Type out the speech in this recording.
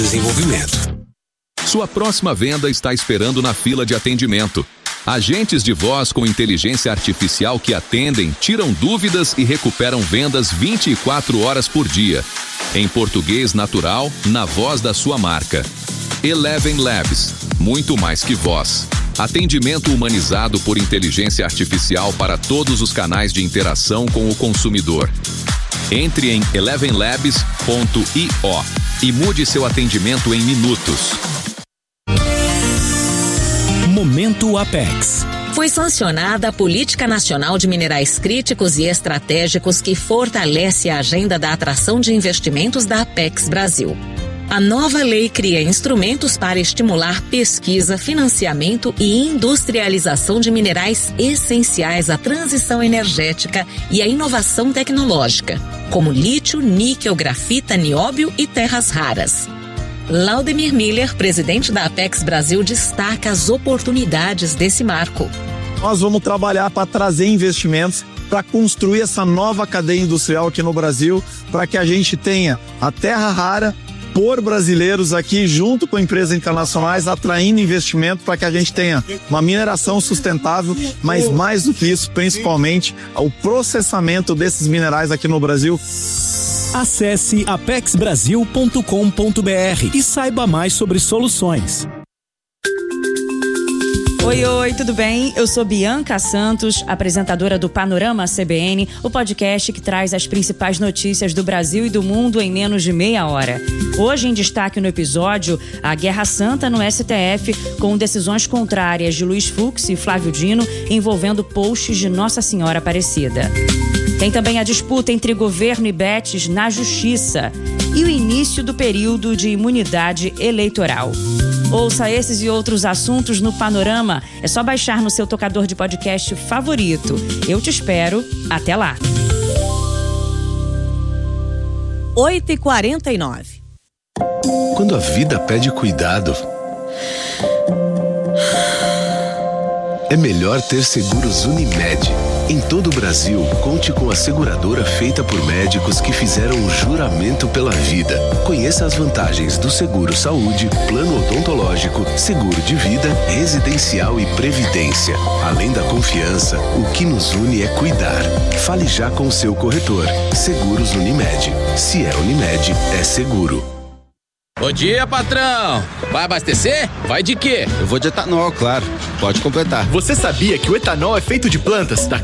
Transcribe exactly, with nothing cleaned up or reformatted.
Desenvolvimento. Sua próxima venda está esperando na fila de atendimento. Agentes de voz com inteligência artificial que atendem, tiram dúvidas e recuperam vendas vinte e quatro horas por dia. Em português natural, na voz da sua marca. Eleven Labs, muito mais que voz. Atendimento humanizado por inteligência artificial para todos os canais de interação com o consumidor. Entre em eleven labs ponto i o e mude seu atendimento em minutos. Momento Apex. Foi sancionada a Política Nacional de Minerais Críticos e Estratégicos que fortalece a agenda da atração de investimentos da Apex Brasil. A nova lei cria instrumentos para estimular pesquisa, financiamento e industrialização de minerais essenciais à transição energética e à inovação tecnológica, como lítio, níquel, grafita, nióbio e terras raras. Laudemir Miller, presidente da Apex Brasil, destaca as oportunidades desse marco. Nós vamos trabalhar para trazer investimentos, para construir essa nova cadeia industrial aqui no Brasil, para que a gente tenha a terra rara por brasileiros aqui, junto com empresas internacionais, atraindo investimento para que a gente tenha uma mineração sustentável, mas mais do que isso, principalmente, o processamento desses minerais aqui no Brasil. Acesse apex brasil ponto com ponto b r e saiba mais sobre soluções. Oi, oi, tudo bem? Eu sou Bianca Santos, apresentadora do Panorama C B N, o podcast que traz as principais notícias do Brasil e do mundo em menos de meia hora. Hoje, em destaque no episódio, a Guerra Santa no S T F, com decisões contrárias de Luiz Fux e Flávio Dino envolvendo posts de Nossa Senhora Aparecida. Tem também a disputa entre governo e Betis na Justiça e o início do período de imunidade eleitoral. Ouça esses e outros assuntos no Panorama. É só baixar no seu tocador de podcast favorito. Eu te espero. Até lá. oito e quarenta e nove. Quando a vida pede cuidado, é melhor ter seguros Unimed. Em todo o Brasil, conte com a seguradora feita por médicos que fizeram o juramento pela vida. Conheça as vantagens do seguro saúde, plano odontológico, seguro de vida, residencial e previdência. Além da confiança, o que nos une é cuidar. Fale já com o seu corretor. Seguros Unimed. Se é Unimed, é seguro. Bom dia, patrão! Vai abastecer? Vai de quê? Eu vou de etanol, claro. Pode completar. Você sabia que o etanol é feito de plantas da